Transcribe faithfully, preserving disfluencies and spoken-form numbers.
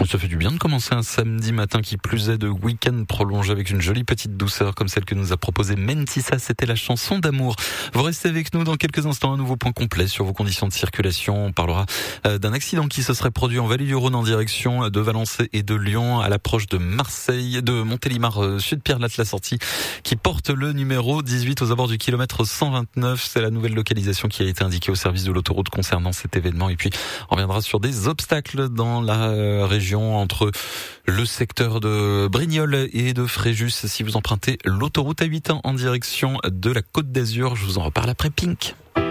Ça fait du bien de commencer un samedi matin qui plus est de week-end prolongé avec une jolie petite douceur comme celle que nous a proposée Mentissa. C'était la chanson d'amour. Vous restez avec nous dans quelques instants. Un nouveau point complet sur vos conditions de circulation. On parlera d'un accident qui se serait produit en Vallée du Rhône en direction de Valençay et de Lyon à l'approche de Marseille, de Montélimar Sud Pierre-Latte, la sortie qui porte le numéro dix-huit aux abords du kilomètre cent vingt-neuf. C'est la nouvelle localisation qui a été indiquée au service de l'autoroute concernant cet événement. Et puis on reviendra sur des obstacles dans la région entre le secteur de Brignoles et de Fréjus si vous empruntez l'autoroute A huit en direction de la Côte d'Azur. Je vous en reparle après Pink.